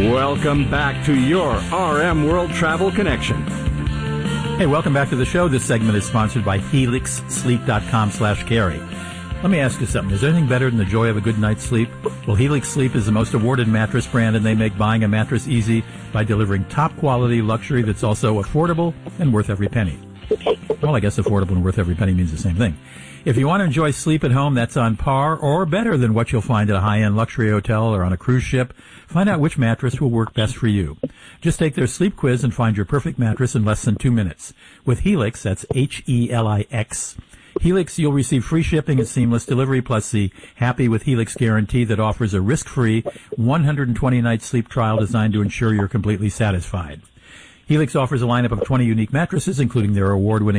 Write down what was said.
Welcome back to your RM World Travel Connection. Hey, welcome back to the show. This segment is sponsored by HelixSleep.com/Gary. Let me ask you something. Is there anything better than the joy of a good night's sleep? Well, Helix Sleep is the most awarded mattress brand, and they make buying a mattress easy by delivering top-quality luxury that's also affordable and worth every penny. Well, I guess affordable and worth every penny means the same thing. If you want to enjoy sleep at home that's on par or better than what you'll find at a high-end luxury hotel or on a cruise ship, find out which mattress will work best for you. Just take their sleep quiz and find your perfect mattress in less than 2 minutes. With Helix, that's Helix. Helix, you'll receive free shipping and seamless delivery, plus the Happy with Helix guarantee that offers a risk-free 120-night sleep trial designed to ensure you're completely satisfied. Helix offers a lineup of 20 unique mattresses, including their award-winning